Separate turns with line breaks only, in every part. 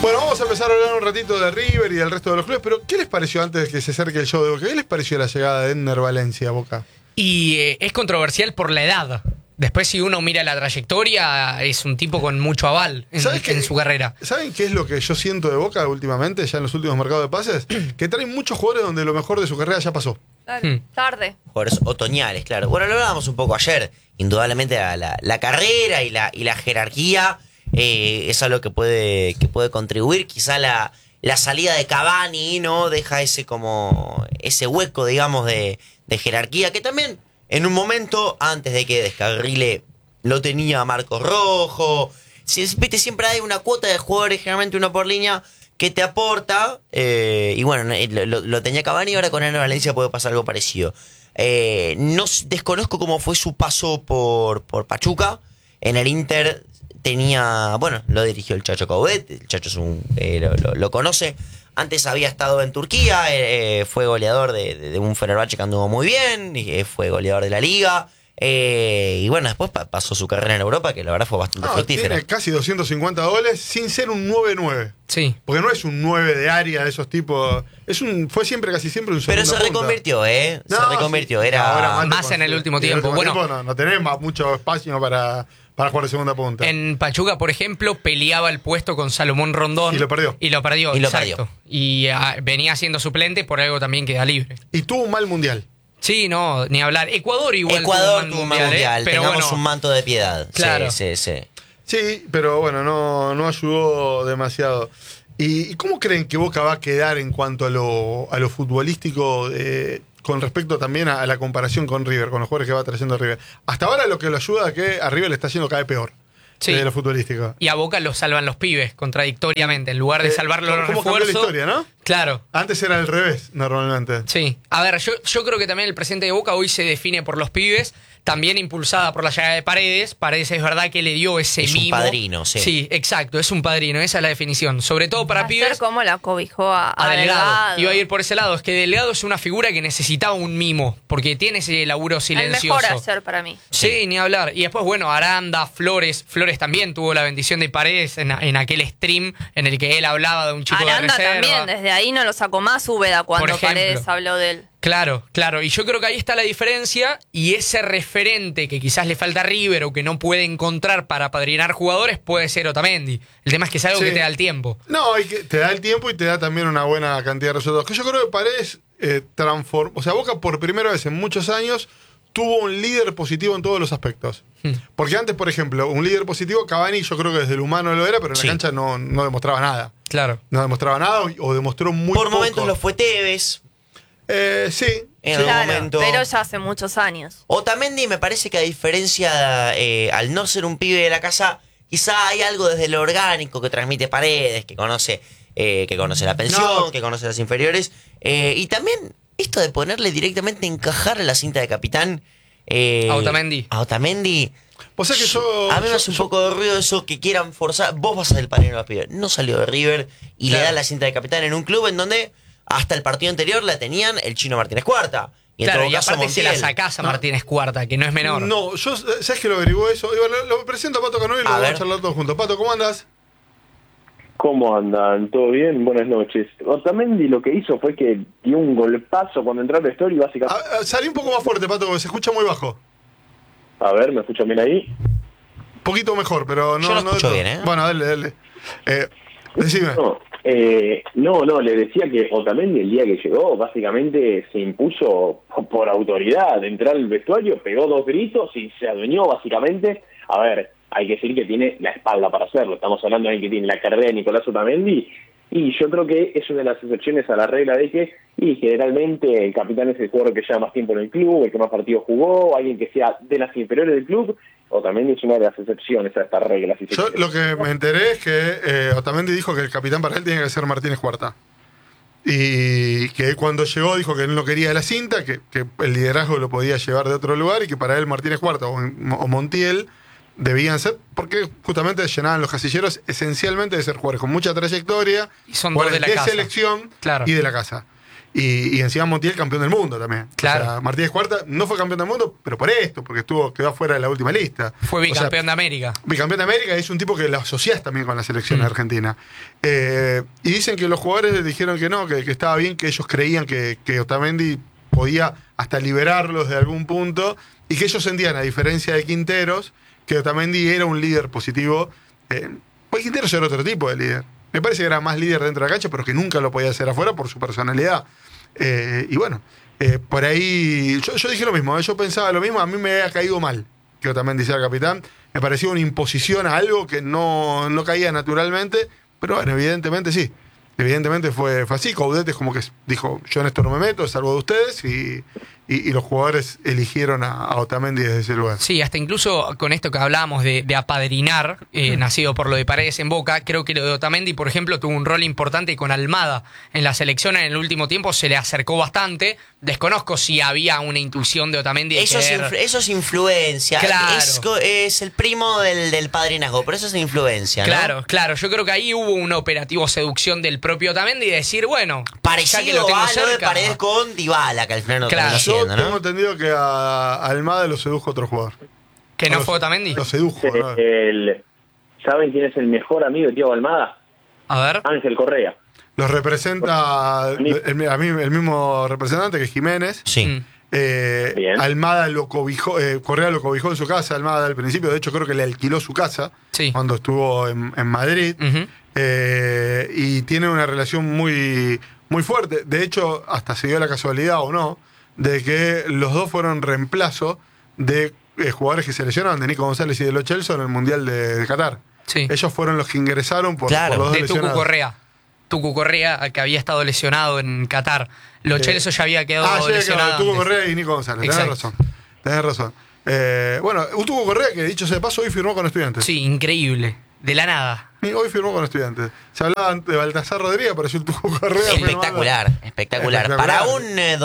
Bueno, vamos a empezar a hablar un ratito de River y del resto de los clubes, pero ¿qué les pareció antes de que se acerque el show de Boca? ¿Qué les pareció la llegada de Enner Valencia a Boca?
Y es controversial por la edad. Después, si uno mira la trayectoria, es un tipo con mucho aval en su carrera.
¿Saben qué es lo que yo siento de Boca últimamente, ya en los últimos mercados de pases? Que traen muchos jugadores donde lo mejor de su carrera ya pasó.
Claro, tarde.
Jugadores otoñales, claro. Bueno, lo hablábamos un poco ayer. Indudablemente la carrera y la jerarquía es algo que puede contribuir. Quizá la salida de Cavani no deja ese hueco, digamos, de jerarquía que también en un momento antes de que descarrile lo tenía Marcos Rojo. Siempre hay una cuota de jugadores, generalmente uno por línea, que te aporta. Y bueno, lo tenía Cavani y ahora con Enner Valencia puede pasar algo parecido. No desconozco cómo fue su paso por Pachuca. En el Inter lo dirigió el Chacho Coudet. El Chacho lo conoce. Antes había estado en Turquía, fue goleador de un Fenerbahce que anduvo muy bien, fue goleador de la Liga. Y bueno, después pasó su carrera en Europa, que la verdad fue bastante fructífera.
Tiene casi 250 goles sin ser un 9-9.
Sí.
Porque no es un 9 de área de esos tipos. Fue casi siempre un segundo
Pero se reconvirtió, se reconvirtió.
Sí.
Era
más en el último tiempo.
No tenés mucho espacio para jugar de segunda punta.
En Pachuca, por ejemplo, peleaba el puesto con Salomón Rondón.
Y lo perdió.
Exacto. Y venía siendo suplente por algo también queda libre.
Y tuvo un mal mundial.
Sí, no, ni hablar. Ecuador
tuvo un mal mundial.
Pero
tengamos
bueno,
un manto de piedad.
Claro.
Sí.
Sí, pero bueno, no ayudó demasiado. ¿Y cómo creen que Boca va a quedar en cuanto a lo futbolístico con respecto también a la comparación con River, con los jugadores que va trayendo River? Hasta ahora lo que lo ayuda es que a River le está yendo cada vez peor.
Sí.
De lo futbolístico.
Y a Boca lo salvan los pibes, contradictoriamente. En lugar de salvarlo los
¿Cómo cambió la
refuerzos.
historia, no?
Claro.
Antes era al revés, normalmente.
Sí. A ver, yo creo que también el presente de Boca hoy se define por los pibes, también impulsada por la llegada de Paredes. Paredes es verdad que le dio ese mimo.
Es un padrino, sí.
Sí, exacto, es un padrino, esa es la definición. Sobre todo para pibes.
Ayer como la cobijó a
Delgado. Iba a ir por ese lado. Es que Delgado es una figura que necesitaba un mimo, porque tiene ese laburo silencioso.
El mejor ayer para mí.
Sí, ni hablar. Y después, bueno, Aranda, Flores también tuvo la bendición de Paredes en aquel stream en el que él hablaba de un chico
Aranda
de reserva.
también, desde ahí no lo sacó más Úbeda cuando Paredes habló de él.
Claro. Y yo creo que ahí está la diferencia y ese referente que quizás le falta a River o que no puede encontrar para padrinar jugadores puede ser Otamendi. El tema es que es algo que te da el tiempo.
No, te da el tiempo y te da también una buena cantidad de resultados. Que yo creo que Paredes transformó. O sea, Boca por primera vez en muchos años tuvo un líder positivo en todos los aspectos. Porque antes, por ejemplo, un líder positivo, Cavani, yo creo que desde el humano lo era, pero en la cancha no demostraba nada.
Claro.
No demostraba nada o demostró muy poco.
Por momentos lo fue Tevez.
Sí.
En algún momento.
Pero ya hace muchos años.
Otamendi me parece que a diferencia, al no ser un pibe de la casa, quizá hay algo desde lo orgánico que transmite Paredes, que conoce la pensión, que conoce las inferiores. Y también esto de ponerle directamente, encajar la cinta de capitán
a Otamendi.
O sea que
a mí me hace un poco de ruido eso que quieran forzar. Vos vas a ser el padrino de los pibes. No salió de River y le da la cinta de capitán en un club en donde hasta el partido anterior la tenían el Chino Martínez Cuarta. Y
claro,
en todo
y
caso
aparte se
Montiel.
la sacás a Martínez Cuarta, que no es menor.
No, ¿sabes que lo averiguó eso? Lo presento a Pato Canovi y lo vamos a charlar todos juntos. Pato, ¿cómo andas?
¿Cómo andan? ¿Todo bien? Buenas noches. Otamendi lo que hizo fue que dio un golpazo cuando entró al vestuario y básicamente...
Salí un poco más fuerte, Pato, porque se escucha muy bajo.
A ver, ¿me escuchan bien ahí?
Un poquito mejor, pero no...
Yo lo escucho bien, ¿eh?
Bueno, dale. Decime.
No, le decía que Otamendi el día que llegó básicamente se impuso por autoridad. Entró al vestuario, pegó 2 gritos y se adueñó básicamente. A ver, hay que decir que tiene la espalda para hacerlo. Estamos hablando de alguien que tiene la carrera de Nicolás Otamendi y yo creo que es una de las excepciones a la regla de que generalmente el capitán es el jugador que lleva más tiempo en el club, el que más partidos jugó, alguien que sea de las inferiores del club. Otamendi es una de las excepciones a esta regla.
Yo lo que me enteré es que Otamendi dijo que el capitán para él tiene que ser Martínez Cuarta. Y que cuando llegó dijo que él no quería la cinta, que el liderazgo lo podía llevar de otro lugar y que para él Martínez Cuarta o Montiel debían ser, porque justamente llenaban los casilleros esencialmente de ser jugadores con mucha trayectoria,
y son dos de la casa.
selección
claro.
Y de la casa. y encima Montiel campeón del mundo también.
Claro.
O sea, Martínez Cuarta no fue campeón del mundo, pero por esto, porque quedó afuera de la última lista.
Fue bicampeón de América.
Bicampeón de América, es un tipo que lo asociás también con la selección argentina. Y dicen que los jugadores dijeron que no, que estaba bien, que ellos creían que Otamendi podía hasta liberarlos de algún punto, y que ellos sentían, a diferencia de Quinteros, que Otamendi era un líder positivo. Pues Quinteros era otro tipo de líder. Me parece que era más líder dentro de la cancha, pero que nunca lo podía hacer afuera por su personalidad. Y bueno, por ahí yo dije lo mismo, yo pensaba lo mismo, a mí me había caído mal que Otamendi sea capitán. Me parecía una imposición a algo que no caía naturalmente, pero bueno, evidentemente sí. Evidentemente fue así. Coudet es como que dijo, yo en esto no me meto, es algo de ustedes, y los jugadores eligieron a Otamendi desde ese lugar.
Sí, hasta incluso con esto que hablábamos de apadrinar, nacido por lo de Paredes en Boca, creo que lo de Otamendi, por ejemplo, tuvo un rol importante con Almada en la selección en el último tiempo, se le acercó bastante. Desconozco si había una intuición de Otamendi.
Eso es influencia.
Claro.
Es el primo del padrinazgo, pero eso es influencia, ¿no?
Claro. Yo creo que ahí hubo un operativo seducción del propio Otamendi y decir, bueno,
parecido
ya que lo tengo
a lo de
cerca.
Paredes con Dybala, que al final no terminó
Yo
siendo, ¿no?
tengo entendido que a Almada lo sedujo otro jugador.
Que no fue Otamendi.
Lo sedujo, ¿no?
¿Saben quién es el mejor amigo de Thiago Almada?
A ver.
Ángel Correa.
Los representa a mí el mismo representante, que es Jiménez.
Sí.
Bien.
Almada lo cobijó, Correa lo cobijó en su casa, Almada al principio, de hecho creo que le alquiló su casa cuando estuvo en Madrid. Y tiene una relación muy, muy fuerte. De hecho, hasta se dio la casualidad o no, de que los dos fueron reemplazo de jugadores que se lesionaron, de Nico González y de Lo Celso en el Mundial de Qatar.
Sí.
Ellos fueron los que ingresaron por los dos
de
lesionados.
Tucu Correa, que había estado lesionado en Qatar. Lo Celso ya había quedado lesionado.
Tucu Correa y Nico González. Tenés razón. Bueno, Tucu Correa, que dicho sea de paso, hoy firmó con Estudiantes.
Sí, increíble. De la nada.
Hoy firmó con Estudiantes. Se hablaba de Baltasar Rodríguez, apareció el Tucu Correa.
Espectacular. Para un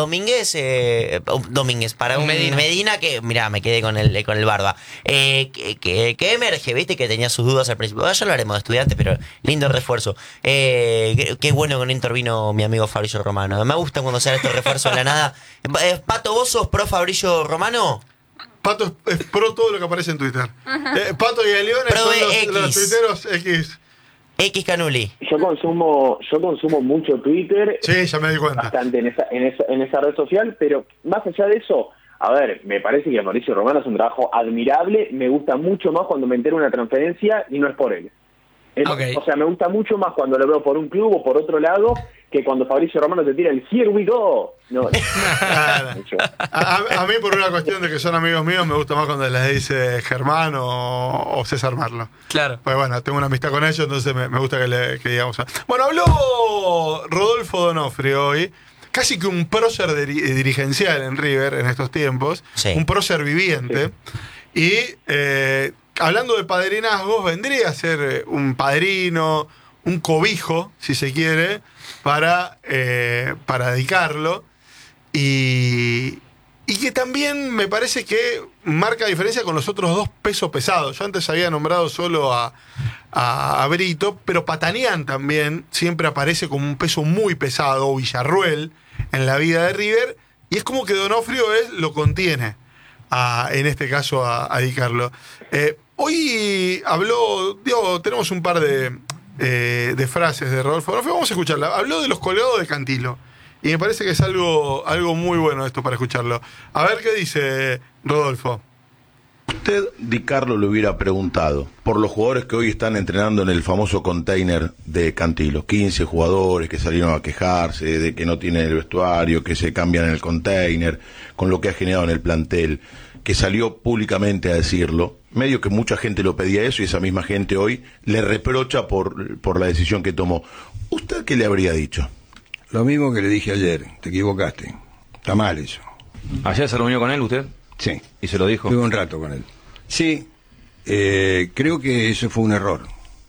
Domínguez, para un Medina que, mirá, me quedé con el barba. Que emerge, viste, que tenía sus dudas al principio. Ya hablaremos de Estudiantes, pero lindo refuerzo. Qué bueno que no intervino mi amigo Fabricio Romano. Me gusta cuando se dan estos refuerzos de la nada. Pato, ¿vos sos pro Fabricio Romano?
Pato es pro todo lo que aparece en Twitter. Pato y León son los tuiteros X.
X Canuli.
Yo consumo mucho Twitter.
Sí, ya me di cuenta.
Bastante en esa red social, pero más allá de eso, a ver, me parece que Mauricio Romano hace un trabajo admirable. Me gusta mucho más cuando me entero una transferencia y no es por él. O sea, me gusta mucho más cuando lo veo por un club o por otro lado que cuando Fabricio Romano te tira el "Here we go". No,
a mí, por una cuestión de que son amigos míos, me gusta más cuando les dice Germán o César Marlo.
Claro.
Pues bueno, tengo una amistad con ellos, entonces me gusta que digamos. Bueno, habló Rodolfo D'Onofrio hoy, casi que un prócer dirigencial en River en estos tiempos, un prócer viviente, y hablando de padrinazgos, vendría a ser un padrino, un cobijo, si se quiere, para dedicarlo. Y que también me parece que marca diferencia con los otros dos pesos pesados. Yo antes había nombrado solo a Brito, pero Patanián también siempre aparece como un peso muy pesado, o Villarruel, en la vida de River. Y es como que D'Onofrio lo contiene, en este caso, a dedicarlo. Hoy habló, tenemos un par de frases de Rodolfo D'Onofrio, vamos a escucharla. Habló de los colgados de Cantilo, y me parece que es algo muy bueno esto para escucharlo. A ver qué dice Rodolfo.
Usted, Di Carlo, le hubiera preguntado por los jugadores que hoy están entrenando en el famoso container de Cantilo, 15 jugadores que salieron a quejarse de que no tienen el vestuario, que se cambian en el container, con lo que ha generado en el plantel, que salió públicamente a decirlo, medio que mucha gente lo pedía eso y esa misma gente hoy le reprocha por la decisión que tomó. ¿Usted qué le habría dicho?
Lo mismo que le dije ayer, te equivocaste, está mal eso.
¿Ayer se reunió con él usted?
Sí.
¿Y se lo dijo?
Tuve un rato con él. Sí, creo que eso fue un error.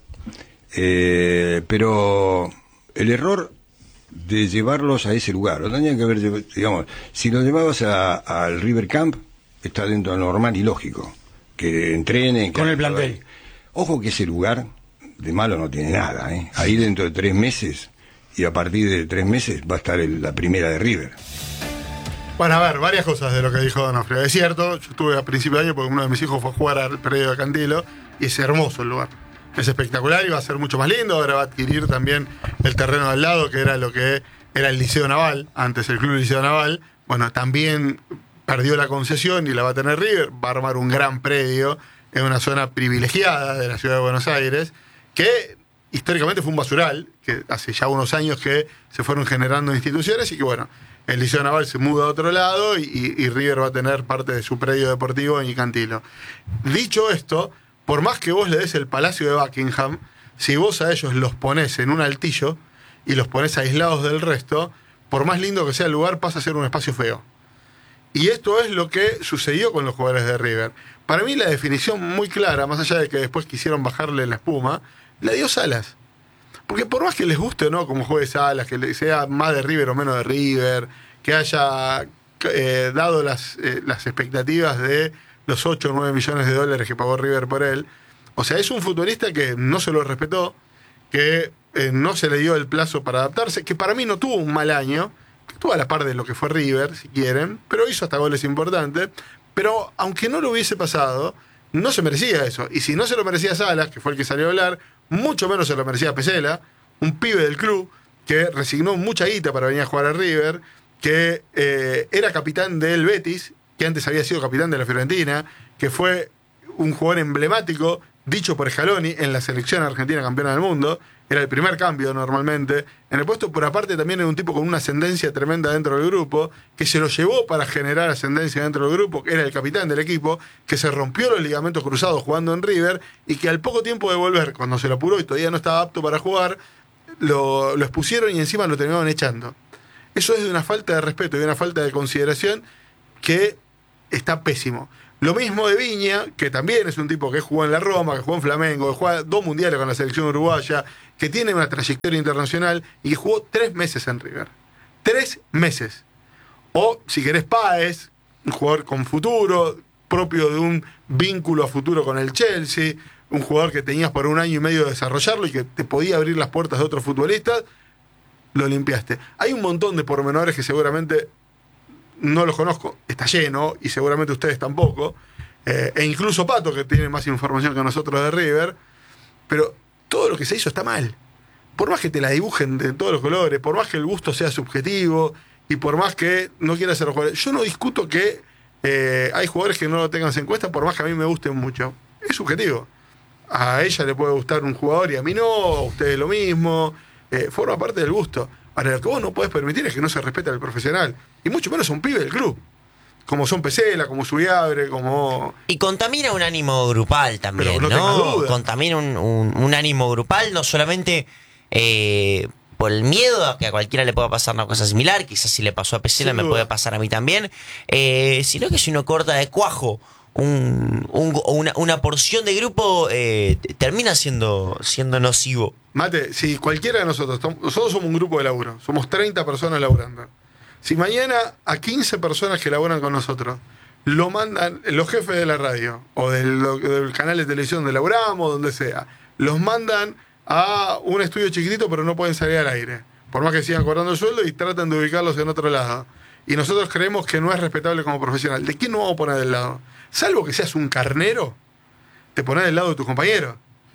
Pero el error de llevarlos a ese lugar, lo tenían que haber, digamos, si lo llevabas al River Camp, está dentro de lo normal y lógico, que entrenen.
Con el plantel.
Ahí. Ojo que ese lugar de malo no tiene nada, ¿eh? Ahí dentro de 3 meses y a partir de 3 meses va a estar la primera de River.
Bueno, a ver, varias cosas de lo que dijo Donofrio. Es cierto, yo estuve a principio de año porque uno de mis hijos fue a jugar al predio de Cantilo y es hermoso el lugar. Es espectacular y va a ser mucho más lindo. Ahora va a adquirir también el terreno de al lado, que era lo que era el Liceo Naval, antes el Club Liceo Naval. Bueno, también perdió la concesión y la va a tener River. Va a armar un gran predio en una zona privilegiada de la ciudad de Buenos Aires, que históricamente fue un basural, que hace ya unos años que se fueron generando instituciones y que bueno, el Liceo Naval se muda a otro lado y River va a tener parte de su predio deportivo en Cantilo. Dicho esto, por más que vos le des el Palacio de Buckingham, si vos a ellos los ponés en un altillo y los ponés aislados del resto, por más lindo que sea el lugar, pasa a ser un espacio feo. Y esto es lo que sucedió con los jugadores de River. Para mí la definición muy clara, más allá de que después quisieron bajarle la espuma, la dio Salas. Porque por más que les guste o no como juegue Salas, que sea más de River o menos de River, que haya dado las expectativas de los 8 o 9 millones de dólares que pagó River por él, o sea, es un futbolista que no se lo respetó, que no se le dio el plazo para adaptarse, que para mí no tuvo un mal año, que estuvo a la par de lo que fue River, si quieren, pero hizo hasta goles importantes, pero aunque no lo hubiese pasado, no se merecía eso. Y si no se lo merecía Salas, que fue el que salió a hablar, mucho menos se lo merecía Pesela, un pibe del club que resignó mucha guita para venir a jugar a River, que era capitán del Betis, que antes había sido capitán de la Fiorentina, que fue un jugador emblemático, dicho por Scaloni, en la selección argentina campeona del mundo. Era el primer cambio normalmente en el puesto, por aparte también era un tipo con una ascendencia tremenda dentro del grupo, que se lo llevó para generar ascendencia dentro del grupo, que era el capitán del equipo, que se rompió los ligamentos cruzados jugando en River, y que al poco tiempo de volver, cuando se lo apuró y todavía no estaba apto para jugar, lo expusieron y encima lo terminaron echando. Eso es de una falta de respeto y de una falta de consideración que está pésimo. Lo mismo de Viña, que también es un tipo que jugó en la Roma, que jugó en Flamengo, que juega 2 mundiales con la selección uruguaya, que tiene una trayectoria internacional y que jugó 3 meses en River. 3 meses. O, si querés, Páez, un jugador con futuro, propio de un vínculo a futuro con el Chelsea, un jugador que tenías por 1 año y medio de desarrollarlo y que te podía abrir las puertas de otros futbolistas, lo limpiaste. Hay un montón de pormenores que seguramente no los conozco, está lleno, y seguramente ustedes tampoco, e incluso Pato, que tiene más información que nosotros de River, pero todo lo que se hizo está mal. Por más que te la dibujen de todos los colores, por más que el gusto sea subjetivo, y por más que no quieras ser los jugadores. Yo no discuto que hay jugadores que no lo tengan en cuenta, por más que a mí me gusten mucho. Es subjetivo. A ella le puede gustar un jugador y a mí no, a ustedes lo mismo. Forma parte del gusto. Ahora, lo que vos no podés permitir es que no se respete al profesional. Y mucho menos a un pibe del club. Como son Pesela, como Subiabre, como...
Y contamina un ánimo grupal también,
pero no tengas duda.
Contamina un ánimo grupal, no solamente por el miedo a que a cualquiera le pueda pasar una cosa similar, quizás si le pasó a Pesela me puede pasar a mí también, sino que si uno corta de cuajo una porción de grupo, termina siendo nocivo.
Mate, si cualquiera de nosotros somos un grupo de laburo, somos 30 personas laburando. Si mañana a 15 personas que laburan con nosotros lo mandan los jefes de la radio o del canal de televisión donde laburamos, donde sea, los mandan a un estudio chiquitito pero no pueden salir al aire, por más que sigan cobrando el sueldo, y tratan de ubicarlos en otro lado, y nosotros creemos que no es respetable como profesional, ¿de quién nos vamos a poner del lado? Salvo que seas un carnero, te pones del lado de tus compañeros.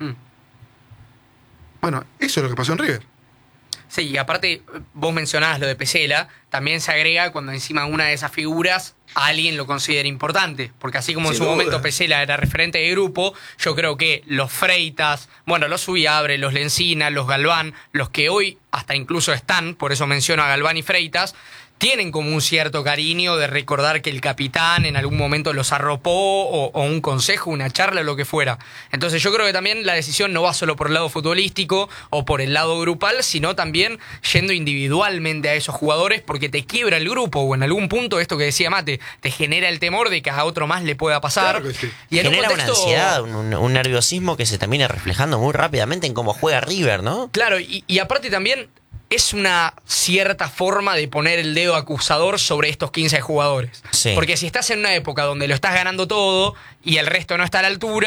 Bueno, eso es lo que pasó en River.
Sí, y aparte, vos mencionabas lo de Pesela, también se agrega cuando encima una de esas figuras alguien lo considera importante, porque así como en su momento Pesela era referente de grupo, yo creo que los Freitas, bueno, los Subiabre, los Lencina, los Galván, los que hoy hasta incluso están, por eso menciono a Galván y Freitas, tienen como un cierto cariño de recordar que el capitán en algún momento los arropó, o un consejo, una charla, lo que fuera. Entonces yo creo que también la decisión no va solo por el lado futbolístico o por el lado grupal, sino también yendo individualmente a esos jugadores, porque te quiebra el grupo, o en algún punto esto que decía Mate, te genera el temor de que a otro más le pueda pasar.
Claro que sí.
Y en
genera
un contexto,
una ansiedad, un nerviosismo que se termina reflejando muy rápidamente en cómo juega River, ¿no?
Claro, y aparte también es una cierta forma de poner el dedo acusador sobre estos 15 jugadores.
Sí.
Porque si estás en una época donde lo estás ganando todo y el resto no está a la altura,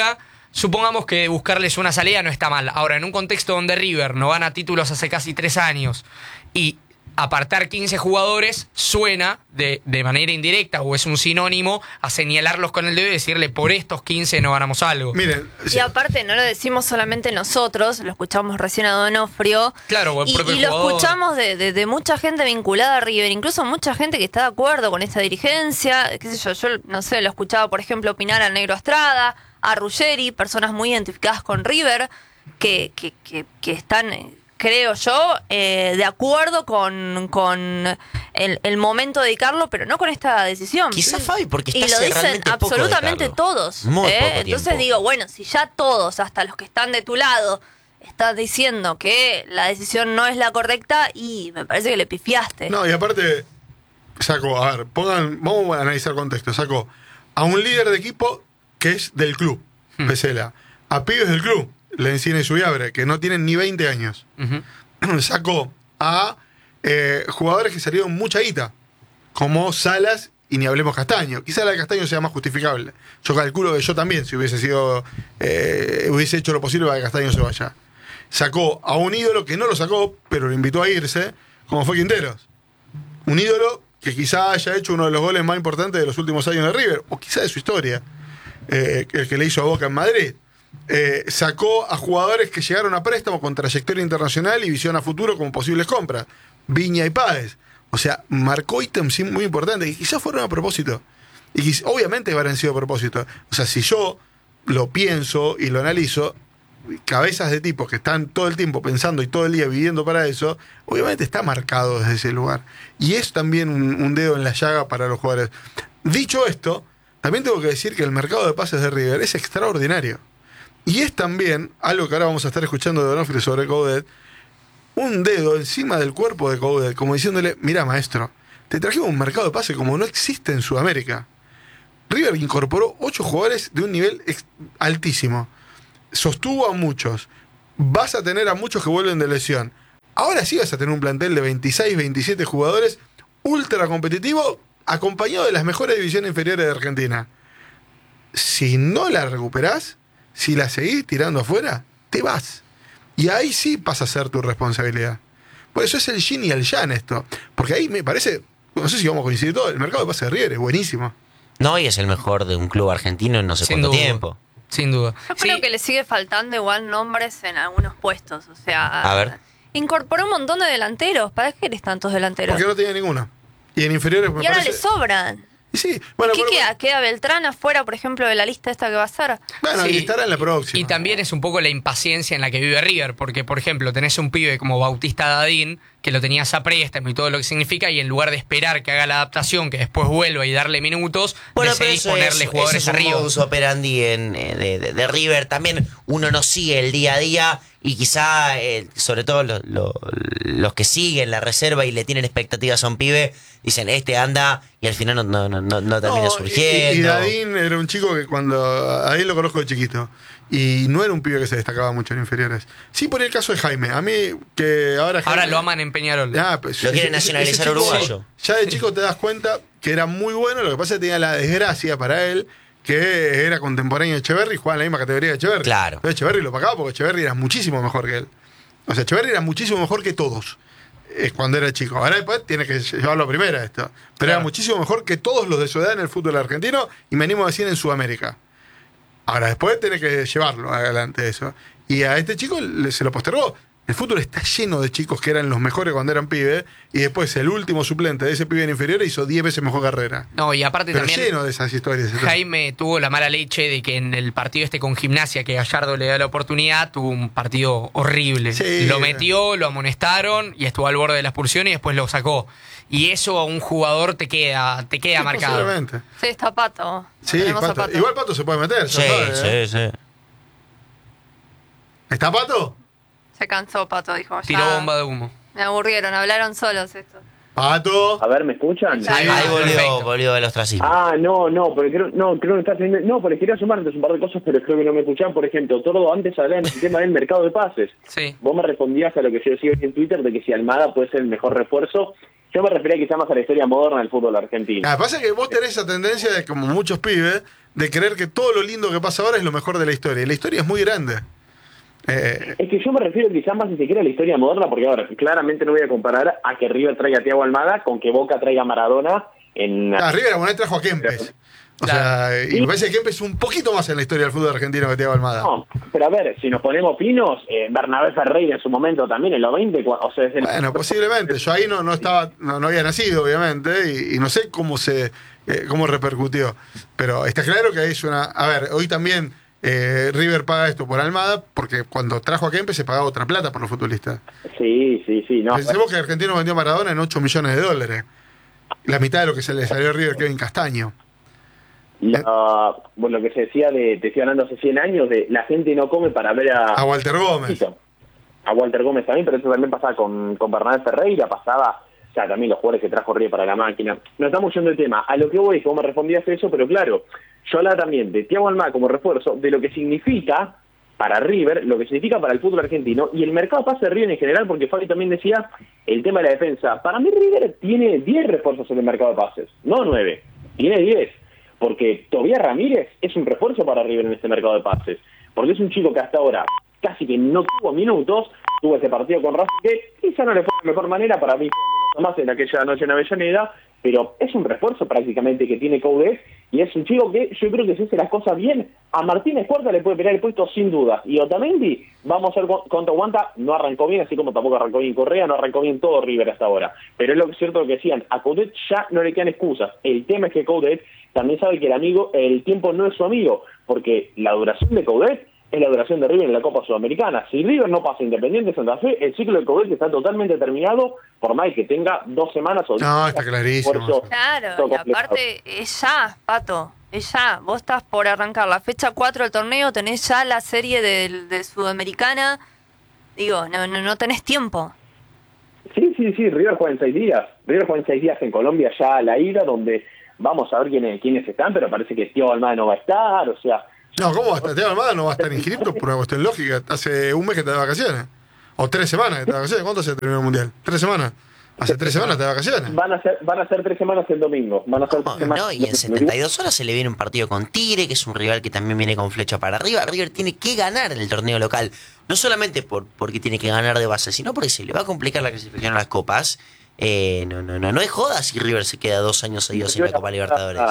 supongamos que buscarles una salida no está mal. Ahora, en un contexto donde River no gana títulos hace casi 3 años y apartar 15 jugadores suena de manera indirecta o es un sinónimo a señalarlos con el dedo y decirle por estos 15 no ganamos algo.
Miren,
y aparte no lo decimos solamente nosotros, lo escuchamos recién a Donofrio.
Claro,
y lo escuchamos de mucha gente vinculada a River, incluso mucha gente que está de acuerdo con esta dirigencia. Qué sé yo no sé, lo escuchaba por ejemplo opinar al Negro Estrada, a Ruggeri, personas muy identificadas con River que están, creo yo, de acuerdo con el momento de dedicarlo, pero no con esta decisión.
Quizás Fabi, porque está
y lo dicen absolutamente todos. Entonces digo, bueno, si ya todos, hasta los que están de tu lado, estás diciendo que la decisión no es la correcta, y me parece que le pifiaste.
No, y aparte, saco, a ver, vamos a analizar contexto. Saco a un líder de equipo que es del club, Pesela, a pibes del club, Lencina y Subiabre, que no tienen ni 20 años. Sacó a jugadores que salieron mucha guita, como Salas y ni hablemos Castaño. Quizá la de Castaño sea más justificable. Yo calculo que yo también, si hubiese hecho lo posible para que Castaño se vaya. Sacó a un ídolo que no lo sacó, pero lo invitó a irse, como fue Quinteros. Un ídolo que quizá haya hecho uno de los goles más importantes de los últimos años de River, o quizá de su historia, el que le hizo a Boca en Madrid. Sacó a jugadores que llegaron a préstamo con trayectoria internacional y visión a futuro como posibles compras, Viña y Páez. O sea, marcó ítems muy importantes, y quizás fueron a propósito, y obviamente habrán sido a propósito. O sea, si yo lo pienso y lo analizo, cabezas de tipos que están todo el tiempo pensando y todo el día viviendo para eso, obviamente está marcado desde ese lugar, y es también un dedo en la llaga para los jugadores. Dicho esto, también tengo que decir que el mercado de pases de River es extraordinario. Y es también, algo que ahora vamos a estar escuchando de Donofrio sobre Coudet, un dedo encima del cuerpo de Coudet, como diciéndole, mirá maestro, te trajimos un mercado de pase como no existe en Sudamérica. River incorporó 8 jugadores de un nivel altísimo. Sostuvo a muchos. Vas a tener a muchos que vuelven de lesión. Ahora sí vas a tener un plantel de 26, 27 jugadores ultra competitivo, acompañado de las mejores divisiones inferiores de Argentina. Si no la recuperás, si la seguís tirando afuera, te vas. Y ahí sí pasa a ser tu responsabilidad. Por eso es el yin y el yang esto. Porque ahí me parece, no sé si vamos a coincidir todos, el mercado de pases de River es buenísimo.
No, y es el mejor de un club argentino en no sé cuánto tiempo.
Sin duda.
Yo creo que le sigue faltando igual nombres en algunos puestos. O sea,
a ver,
incorporó un montón de delanteros. ¿Para qué eres tantos delanteros?
Porque no tenía ninguno. Y en inferiores me
y ahora
parece...
le sobran.
Sí, bueno,
¿Qué queda? ¿Queda Beltrán afuera, por ejemplo, de la lista esta que va a ser?
Bueno,
Sí.
y estará en la próxima.
Y también es un poco la impaciencia en la que vive River, porque, por ejemplo, tenés un pibe como Bautista Dadín, que lo tenías a préstamo y todo lo que significa, y en lugar de esperar que haga la adaptación, que después vuelva y darle minutos, decidís ponerle jugadores
eso es un
arriba.
modus operandi de River. También uno no sigue el día a día, y quizá, sobre todo los que siguen la reserva y le tienen expectativas a un pibe, dicen, este anda, y al final no termina surgiendo.
Y Dadín era un chico que a él lo conozco de chiquito, y no era un pibe que se destacaba mucho en inferiores. Sí, por el caso de Jaime. A mí, que ahora Jaime,
Ahora lo aman en Peñarol.
Pues,
Lo quieren nacionalizar
ese chico,
uruguayo.
Ya de chico te das cuenta que era muy bueno, lo que pasa es que tenía la desgracia para él, que era contemporáneo de Echeverri y jugaba en la misma categoría de Echeverri.
Claro.
Entonces Echeverri lo pagaba porque Echeverri era muchísimo mejor que él. O sea, Echeverri era muchísimo mejor que todos cuando era chico. Ahora después tiene que llevarlo a primera esto. Pero era muchísimo mejor que todos los de su edad en el fútbol argentino, y me animo a decir en Sudamérica. Ahora después tiene que llevarlo adelante eso. Y a este chico se lo postergó. El fútbol está lleno de chicos que eran los mejores cuando eran pibes, y después el último suplente de ese pibe en inferior hizo 10 veces mejor carrera.
No, y aparte
Pero
también
lleno de esas historias.
Jaime tuvo la mala leche de que en el partido con Gimnasia, que Gallardo le da la oportunidad, tuvo un partido horrible.
Sí.
Lo metió, lo amonestaron y estuvo al borde de la expulsión y después lo sacó. Y eso a un jugador te queda marcado.
Posiblemente.
Sí, está Pato.
Sí,
Tenemos a
Pato. Igual Pato se puede meter.
Sí,
ya sabe,
sí.
¿Está Pato?
Se cansó Pato, dijo.
Tiró
Ya
bomba de humo.
me aburrieron, hablaron solos estos.
Pato.
A ver, ¿me escuchan?
Sí.
Ahí
perfecto.
volvió el ostracismo.
No, porque creo que estás teniendo... No, porque quería sumarte un par de cosas, pero creo que no me escuchaban. Por ejemplo, Tordo, antes hablaba del tema del mercado de pases.
Sí.
Vos me respondías a lo que yo decía en Twitter, de que si Almada puede ser el mejor refuerzo, Yo me refería quizá más a la historia moderna del fútbol argentino.
Pasa que vos tenés esa tendencia, de, como muchos pibes, de creer que todo lo lindo que pasa ahora es lo mejor de la historia. Y la historia es muy grande.
Es que yo me refiero quizás más, si se quiere, a la historia moderna, porque ahora claramente no voy a comparar a que River traiga a Thiago Almada con que Boca traiga a Maradona en...
River alguna vez trajo a Kempes. O sea, y me parece que Kempes es un poquito más en la historia del fútbol argentino que Thiago Almada.
No, pero a ver, si nos ponemos finos, Bernabé Ferreira en su momento también, en los 20, o sea,
Bueno, posiblemente. Yo ahí no estaba, no había nacido, obviamente, y no sé cómo cómo repercutió. Pero está claro que es una... A ver, hoy también River paga esto por Almada, porque cuando trajo a Kempes se pagaba otra plata por los futbolistas.
Sí. No,
Pensemos que Argentino vendió a Maradona en 8 millones de dólares. La mitad de lo que se le salió a River Kevin Castaño.
Bueno, lo que se decía te estoy hablando hace 100 años, de la gente no come para ver
a Walter Gómez.
A Walter Gómez también, pero eso también pasaba con Bernabé Ferreira, pasaba, o sea, también los jugadores que trajo River para la máquina. No estamos yendo el tema. A lo que voy es que vos me respondías eso, pero claro, yo hablaba también de Thiago Almada como refuerzo, de lo que significa para River, lo que significa para el fútbol argentino y el mercado de pase de River en general, porque Fabi también decía el tema de la defensa. Para mí River tiene 10 refuerzos en el mercado de pases, no 9, tiene 10. Porque Tobias Ramírez es un refuerzo para River en este mercado de pases. Porque es un chico que hasta ahora casi que no tuvo minutos, tuvo ese partido con Racing que quizá no le fue de la mejor manera, para mí fue menos más en aquella noche en Avellaneda, pero es un refuerzo prácticamente que tiene Coudet, y es un chico que yo creo que si hace las cosas bien, a Martínez Cuarta le puede pelear el puesto sin dudas. Y Otamendi, vamos a ver cuánto aguanta, no arrancó bien, así como tampoco arrancó bien Correa, no arrancó bien todo River hasta ahora. Pero es lo que es cierto lo que decían, a Coudet ya no le quedan excusas. El tema es que Coudet también sabe que el tiempo no es su amigo, porque la duración de Coudet es la duración de River en la Copa Sudamericana. Si River no pasa Independiente Santa Fe, el ciclo de Coudet está totalmente terminado, por más que tenga 2 semanas o...
No, está clarísimo.
Claro, y aparte es ya, Pato, es ya. Vos estás por arrancar la fecha 4 del torneo, tenés ya la serie de Sudamericana. Digo, no tenés tiempo.
Sí, River juega en 6 días. River juega en 6 días en Colombia ya a la ida, donde vamos a ver quiénes están, pero parece que Thiago Almada no va a estar, o sea...
No, ¿cómo va a estar? Thiago Almada no va a estar inscrito por una cuestión lógica. Hace un mes que está de vacaciones. O 3 semanas que está de vacaciones. ¿Cuánto se terminó el Mundial? 3 semanas. Hace 3 semanas está de vacaciones.
Van a ser 3 semanas el domingo. Van a ser 3 semanas.
No, y en 72 horas se le viene un partido con Tigre, que es un rival que también viene con flecha para arriba. River tiene que ganar en el torneo local. No solamente porque tiene que ganar de base, sino porque se le va a complicar la clasificación a las copas. No es joda si River se queda 2 años seguidos sin la Copa Libertadores.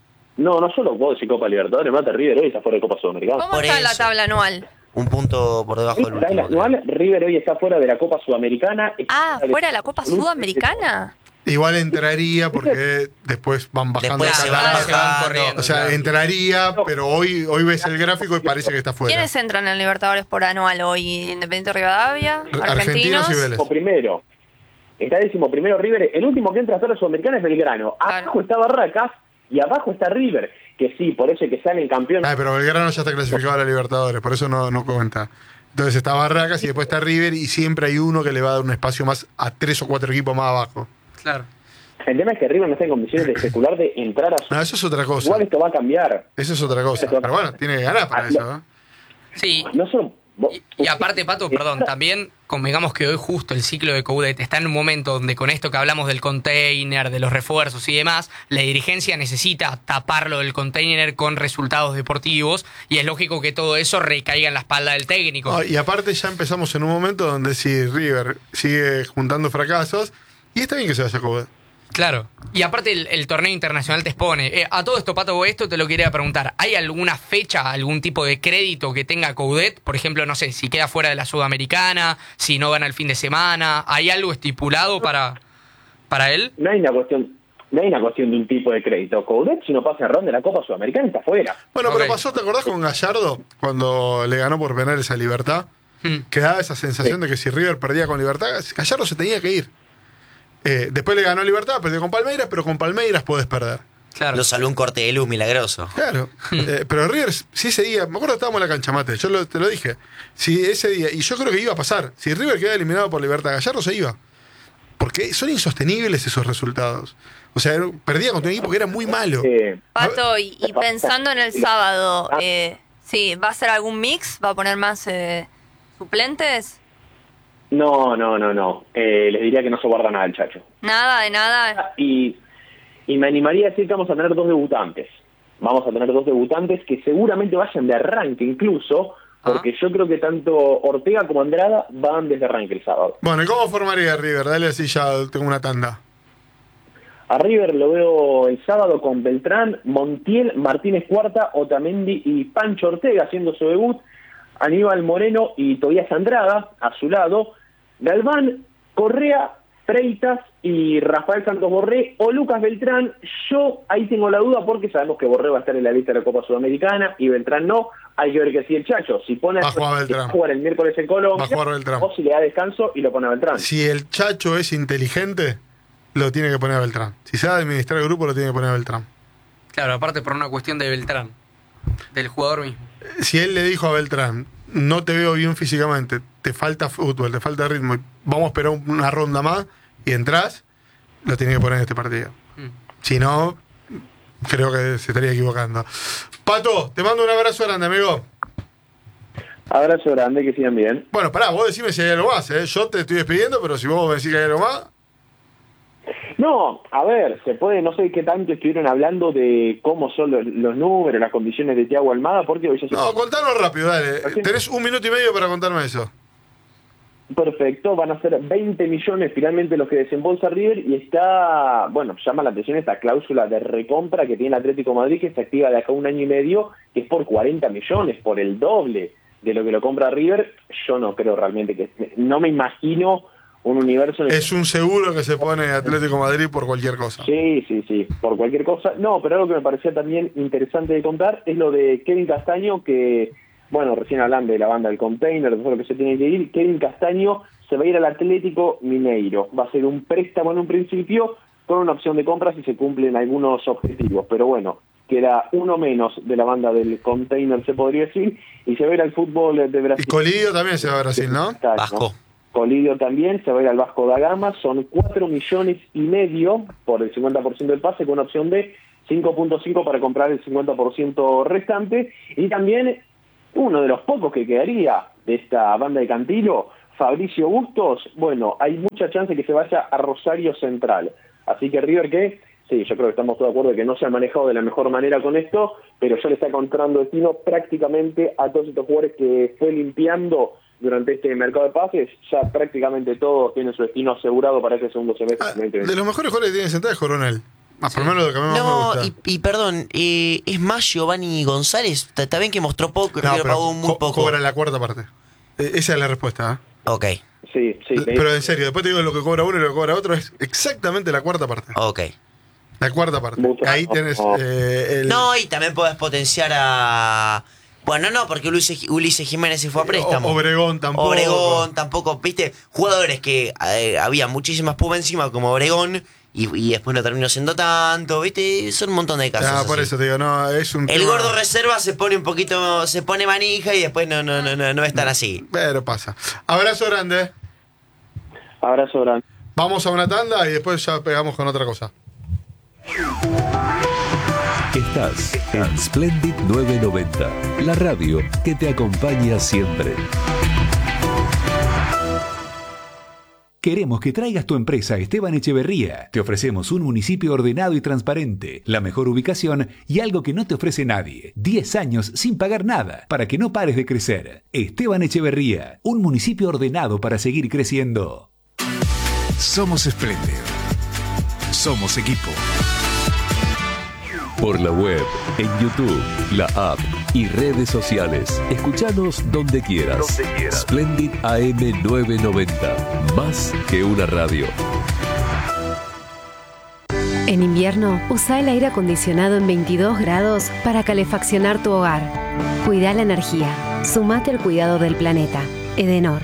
No solo puedo decir Copa Libertadores, mata River hoy está fuera de Copa Sudamericana.
¿Cómo está la tabla anual?
Un punto por debajo del último.
Anual, River hoy está fuera de la Copa Sudamericana.
¿Fuera de la Copa Sudamericana?
Igual entraría porque después van bajando.
Después se van
corriendo.
O sea, entraría, pero hoy ves el gráfico y parece que está fuera.
¿Quiénes entran en el Libertadores por anual hoy? Independiente Rivadavia,
Argentinos y Vélez.
Primero. Está 11º River. El último que entra a la Sudamericana es Belgrano. Abajo está Barracas y abajo está River. Que sí, por eso es que sale el campeón.
Pero Belgrano ya está clasificado a la Libertadores, por eso no cuenta. Entonces está Barracas y después está River y siempre hay uno que le va a dar un espacio más a 3 o 4 equipos más abajo.
Claro.
El tema es que River no está en condiciones de especular de entrar a su...
No, eso es otra cosa.
Igual esto va a cambiar.
Eso es otra cosa. Pero bueno, tiene que ganar para eso, ¿no?
Sí.
No solo...
Y aparte, Pato, perdón, también convengamos que hoy justo el ciclo de Coudet está en un momento donde con esto que hablamos del container, de los refuerzos y demás, la dirigencia necesita taparlo del container con resultados deportivos y es lógico que todo eso recaiga en la espalda del técnico.
Y aparte ya empezamos en un momento donde si River sigue juntando fracasos, y está bien que se vaya Coudet.
Claro. Y aparte el torneo internacional te expone. A todo esto, Pato, esto te lo quería preguntar. ¿Hay alguna fecha, algún tipo de crédito que tenga Coudet? Por ejemplo, no sé, si queda fuera de la Sudamericana, si no gana el fin de semana. ¿Hay algo estipulado para él?
No hay una cuestión de un tipo de crédito. Coudet, si no pasa el round de la Copa Sudamericana, está fuera.
Bueno, pero pasó, ¿te acordás con Gallardo? Cuando le ganó por penales a Libertad. Que daba esa sensación de que si River perdía con Libertad, Gallardo se tenía que ir. Después le ganó Libertad, perdió con Palmeiras, pero con Palmeiras podés perder.
Claro.
Lo salvó un corte de luz milagroso.
Claro. Pero River, si ese día, me acuerdo que estábamos en la cancha, Mate, te lo dije. Si ese día, y yo creo que iba a pasar, si River quedaba eliminado por Libertad, Gallardo se iba. Porque son insostenibles esos resultados. O sea, perdía contra un equipo que era muy malo.
Pato, y pensando en el sábado, sí, ¿va a hacer algún mix? ¿Va a poner más suplentes?
No. Les diría que no se guarda nada el Chacho.
Nada de nada.
Y me animaría a decir que vamos a tener 2 debutantes. Vamos a tener 2 debutantes que seguramente vayan de arranque incluso, porque yo creo que tanto Ortega como Andrada van desde arranque el sábado.
Bueno, ¿y cómo formaría River? Dale, así ya tengo una tanda.
A River lo veo el sábado con Beltrán, Montiel, Martínez Cuarta, Otamendi y Pancho Ortega haciendo su debut, Aníbal Moreno y Tobías Andrada a su lado, Galván, Correa, Freitas y Rafael Santos Borré o Lucas Beltrán. Yo ahí tengo la duda porque sabemos que Borré va a estar en la lista de la Copa Sudamericana y Beltrán no. Hay que ver que si el Chacho, si pone
Va a
jugar el miércoles en Colombia,
va a jugar Beltrán.
o si le da descanso y lo pone a Beltrán.
Si el Chacho es inteligente, lo tiene que poner a Beltrán. Si sabe administrar el grupo, lo tiene que poner a Beltrán.
Claro, aparte por una cuestión de Beltrán, del jugador mismo.
Si él le dijo a Beltrán, no te veo bien físicamente, te falta fútbol, te falta ritmo, vamos a esperar una ronda más y entras, lo tiene que poner en este partido. Si no, creo que se estaría equivocando. Pato, te mando un abrazo grande, amigo.
Abrazo grande, que sigan bien.
Bueno, pará, vos decime si hay algo más, ¿eh? Yo te estoy despidiendo, pero si vos me decís que hay algo más...
No, a ver, se puede, no sé qué tanto estuvieron hablando de cómo son los números, las condiciones de Thiago Almada, porque hoy ya se...
No, contanos rápido, dale. Tenés 1 minuto y medio para contarme eso.
Perfecto, van a ser 20 millones finalmente los que desembolsa River y está, bueno, llama la atención esta cláusula de recompra que tiene el Atlético de Madrid que se activa de acá 1 año y medio, que es por 40 millones, por el doble de lo que lo compra River. Yo no creo realmente que, no me imagino un universo...
Es un seguro que se pone Atlético de Madrid por cualquier cosa.
Sí, por cualquier cosa. No, pero algo que me parecía también interesante de contar es lo de Kevin Castaño, que... Bueno, recién hablando de la banda del Container, de todo lo que se tiene que ir, Kevin Castaño se va a ir al Atlético Mineiro. Va a ser un préstamo en un principio con una opción de compra si se cumplen algunos objetivos. Pero bueno, queda uno menos de la banda del Container, se podría decir, y se va a ir al fútbol de Brasil.
Y Colidio también se va a Brasil, ¿no?
Vasco.
Colidio también se va a ir al Vasco da Gama. Son 4,5 millones por el 50% del pase, con una opción de 5.5 para comprar el 50% restante. Y también... uno de los pocos que quedaría de esta banda de Cantilo, Fabricio Bustos, bueno, hay mucha chance que se vaya a Rosario Central. Así que River, que sí, yo creo que estamos todos de acuerdo de que no se ha manejado de la mejor manera con esto, pero ya le está encontrando destino prácticamente a todos estos jugadores que fue limpiando durante este mercado de pases. Ya prácticamente todos tienen su destino asegurado para este segundo semestre.
De los mejores jugadores que tiene sentado es Coronel. Por lo menos lo que a mí más me gusta.
Y perdón, es más Giovanni González, está bien que mostró poco,
No,
que pagó muy poco.
Cobra la cuarta parte. Esa es la respuesta, ¿eh?
Ok.
Sí.
Pero en serio, después te digo lo que cobra uno y lo que cobra otro, es exactamente la cuarta parte.
Ok.
La cuarta parte. Ahí tenés
No, y también podés potenciar a... Bueno, no, porque Ulises Jiménez se fue a préstamo.
Obregón tampoco.
Viste, jugadores que había muchísima espuma encima, como Obregón, y después no terminó siendo tanto, viste, son un montón de casos.
Por eso te digo, no, es un
El
tema...
gordo reserva se pone un poquito, se pone manija y después no es tan así.
Pero pasa. Abrazo grande.
Abrazo grande.
Vamos a una tanda y después ya pegamos con otra cosa.
Estás en Splendid 990, la radio que te acompaña siempre. Queremos que traigas tu empresa a Esteban Echeverría. Te ofrecemos un municipio ordenado y transparente, la mejor ubicación y algo que no te ofrece nadie. 10 años sin pagar nada, para que no pares de crecer. Esteban Echeverría, un municipio ordenado para seguir creciendo.
Somos Splendid. Somos equipo.
Por la web, en YouTube, la app y redes sociales. Escuchanos donde quieras. Splendid AM 990. Más que una radio.
En invierno, usa el aire acondicionado en 22 grados para calefaccionar tu hogar. Cuida la energía. Sumate al cuidado del planeta. Edenor.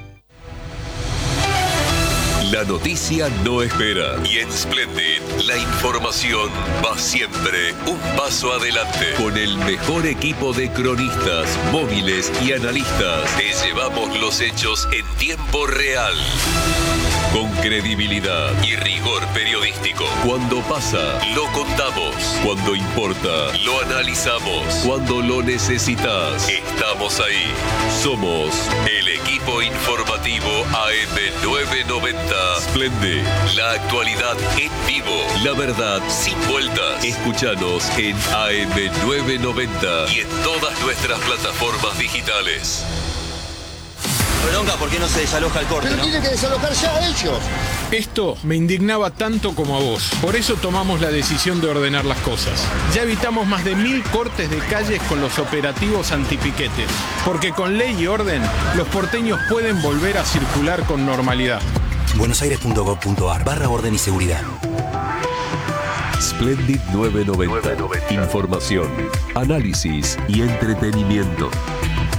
La noticia no espera y en Splendid la información va siempre un paso adelante. Con el mejor equipo de cronistas, móviles y analistas te llevamos los hechos en tiempo real.
con credibilidad y rigor periodístico. Cuando pasa, lo contamos. Cuando importa, lo analizamos. Cuando lo necesitas, estamos ahí. Somos el equipo informativo AM990. Splende, la actualidad en vivo. La verdad sin vueltas. Escúchanos en AM990 y en todas nuestras plataformas digitales.
Bronca, ¿por qué no se desaloja el corte?
Pero tienen que desalojar ya ellos.
Esto me indignaba tanto como a vos. Por eso tomamos la decisión de ordenar las cosas. Ya evitamos más de 1000 cortes de calles con los operativos antipiquetes. Porque con ley y orden, los porteños pueden volver a circular con normalidad.
buenosaires.gov.ar/orden y seguridad.
Splendid 990. Información, análisis y entretenimiento.